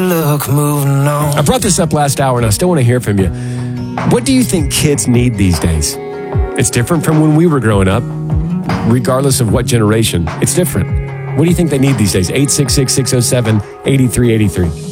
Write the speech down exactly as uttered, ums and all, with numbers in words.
look, moving on. I brought this up last hour, and I still want to hear from you. What do you think kids need these days? It's different from when we were growing up, regardless of what generation. It's different. What do you think they need these days? eight six six, six oh seven, eight three eight three.